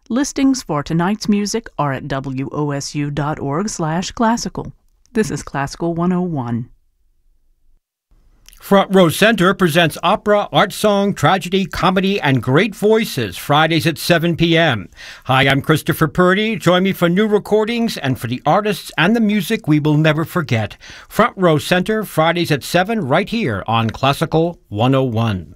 Listings for tonight's music are at wosu.org/classical. This is Classical 101. Front Row Center presents opera, art song, tragedy, comedy, and great voices Fridays at 7 p.m. Hi, I'm Christopher Purdy. Join me for new recordings and for the artists and the music we will never forget. Front Row Center, Fridays at 7, right here on Classical 101.